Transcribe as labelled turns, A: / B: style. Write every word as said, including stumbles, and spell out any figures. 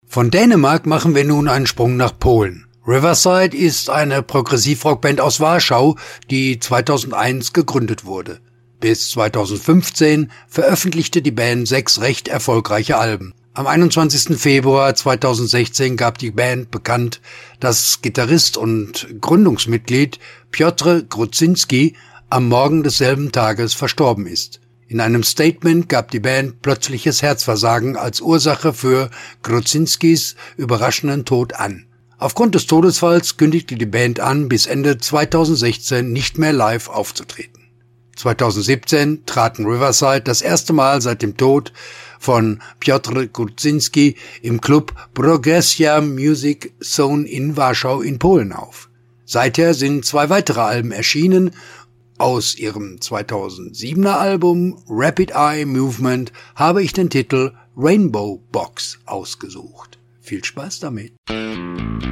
A: Von Dänemark machen wir nun einen Sprung nach Polen. Riverside ist eine Progressivrockband aus Warschau, die zweitausendeins gegründet wurde. Bis zweitausendfünfzehn veröffentlichte die Band sechs recht erfolgreiche Alben. Am einundzwanzigsten Februar zweitausendsechzehn gab die Band bekannt, dass Gitarrist und Gründungsmitglied Piotr Grudzinski am Morgen desselben Tages verstorben ist. In einem Statement gab die Band plötzliches Herzversagen als Ursache für Grudzinskis überraschenden Tod an. Aufgrund des Todesfalls kündigte die Band an, bis Ende zweitausendsechzehn nicht mehr live aufzutreten. zweitausendsiebzehn traten Riverside das erste Mal seit dem Tod von Piotr Grudzinski im Club Progressia Music Zone in Warschau in Polen auf. Seither sind zwei weitere Alben erschienen. Aus ihrem zweitausendsiebener Album Rapid Eye Movement habe ich den Titel Rainbow Box ausgesucht. Viel Spaß damit!